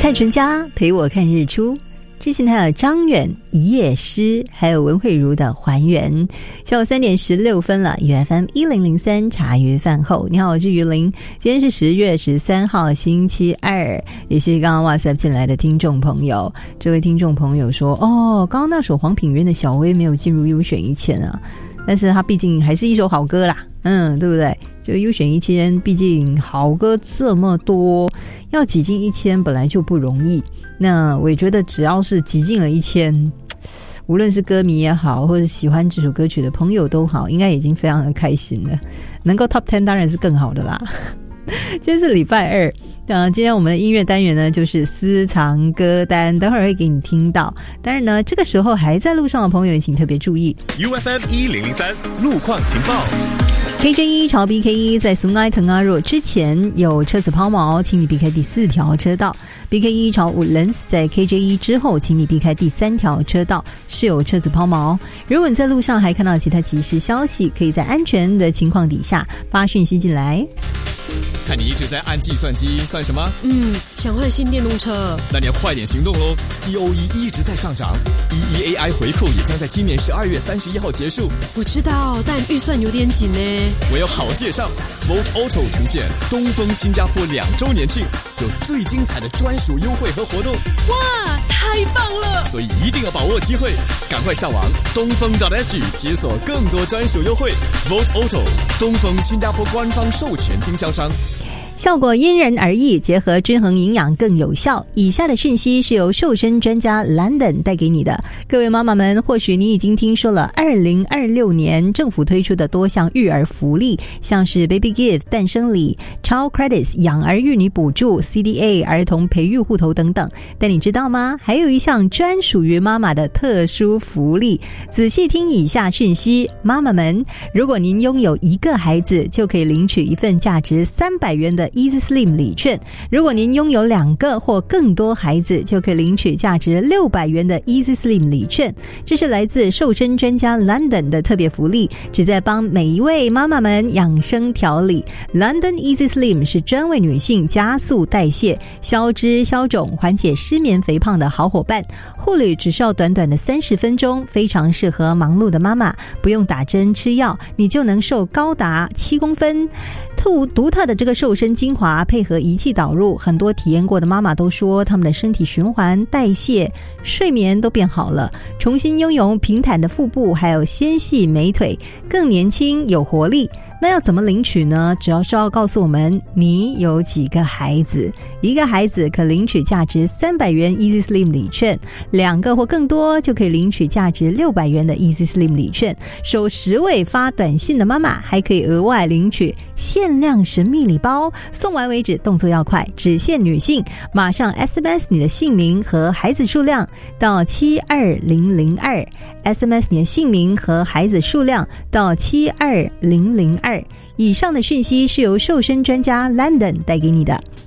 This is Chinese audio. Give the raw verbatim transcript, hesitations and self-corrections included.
蔡淳佳陪我看日出，之前还有张远一夜诗，还有文慧茹的还原。下午三点十六分了 ，U F M 一零零三茶余饭后。你好，我是于玲，今天是十月十三号星期二，也是刚刚 WhatsApp 进来的听众朋友。这位听众朋友说，哦，刚刚那首黄品源的小薇没有进入优选一千啊，但是他毕竟还是一首好歌啦，嗯，对不对？就优选一千，毕竟好歌这么多，要挤进一千本来就不容易。那我也觉得只要是挤进了一千，无论是歌迷也好，或者喜欢这首歌曲的朋友都好，应该已经非常的开心了。能够 top ten 当然是更好的啦。今天是礼拜二，呃，今天我们的音乐单元呢就是私藏歌单，等会儿会给你听到。当然呢，这个时候还在路上的朋友请特别注意 U F M 一零零三路况情报。 K J 一 朝 B K 一 在苏埃腾阿若之前有车子抛锚，请你避开第四条车道。B K 一 朝 Woodlands 在 K J 一 之后，请你避开第三条车道，是有车子抛锚。如果你在路上还看到其他即时消息，可以在安全的情况底下发讯息进来。 看你一直在按计算机，算什么？ 嗯，想换新电动车。 那你要快点行动咯 C O E 一直在上涨 E E A I 回扣也将在今年十二月三十一号结束。 我知道，但预算有点紧呢。 我有好介绍 Volt Auto 呈现东风新加坡两周年庆，有最精彩的专属优惠和活动。 哇，太棒了！ 所以一定要把握机会，赶快上网东风 .sg 解锁更多专属优惠。Volt Auto 东风新加坡官方授权经销商。 效果因人而异，结合均衡营养更有效。以下的讯息是由瘦身专家 London 带给你的。各位妈妈们，或许你已经听说了二零二六年政府推出的多项育儿福利，像是 Baby Gift 诞生礼、Child Credits 养儿育女补助、C D A 儿童培育户头等等。但你知道吗？还有一项专属于妈妈的特殊福利。仔细听以下讯息，妈妈们，如果您拥有一个孩子，就可以领取一份价值三百元的Easy Slim 礼券，如果您拥有两个或更多孩子，就可以领取价值六百元的 Easy Slim 礼券。这是来自瘦身专家 London 的特别福利，旨在帮每一位妈妈们养生调理。 London Easy Slim 是专为女性加速代谢、消脂消肿、缓解失眠肥胖的好伙伴。护理只需要短短的三十分钟，非常适合忙碌的妈妈，不用打针吃药，你就能瘦高达七公分。独特的这个瘦身精华配合仪器导入，很多体验过的妈妈都说他们的身体循环、代谢、睡眠都变好了，重新拥有平坦的腹部，还有纤细美腿，更年轻有活力。那要怎么领取呢？只要是要告诉我们你有几个孩子，一个孩子可领取价值三百元 Easy Slim 礼券，两个或更多就可以领取价值六百元的 Easy Slim 礼券。首十位发短信的妈妈还可以额外领取限量神秘礼包，送完为止，动作要快，只限女性。马上 S M S 你的姓名和孩子数量到七二零零二 S M S 你的姓名和孩子数量到七二零零二。以上的讯息是由瘦身专家 London 带给你的。